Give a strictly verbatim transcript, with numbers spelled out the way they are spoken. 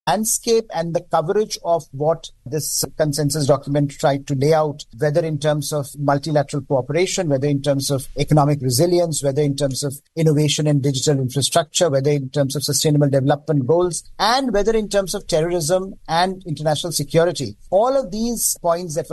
landscape and the coverage of what this consensus document tried to lay out, whether in terms of multilateral cooperation, whether in terms of economic resilience, whether in terms of innovation and digital infrastructure, whether in terms of sustainable development goals, and whether in terms of terrorism and international security. All of these points that